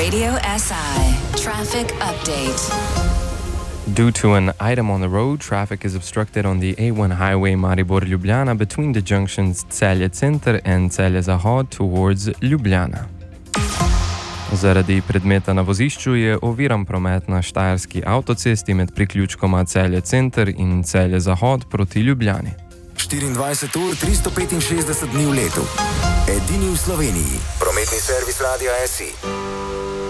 Radio SI traffic update. Due to an item on the road, traffic is obstructed on the A1 highway Maribor-Ljubljana between the junctions Celje Center and Celje Zahod towards Ljubljana. Zaradi predmeta na vozišču je oviran promet na Štajerski avtocesti med priključkoma Celje Center in Celje Zahod proti Ljubljani. 24 ur, 365 dni v letu. Edini v Sloveniji. Prometni servis Radia SI.